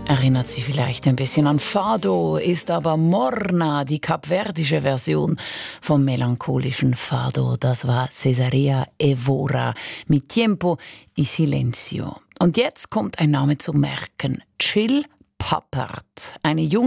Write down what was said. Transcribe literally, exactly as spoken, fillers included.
Erinnert sich vielleicht ein bisschen an Fado, ist aber Morna, die kapverdische Version vom melancholischen Fado. Das war Cesarea Evora mit Tiempo y Silencio. Und jetzt kommt ein Name zu merken: Jill Pappard, eine junge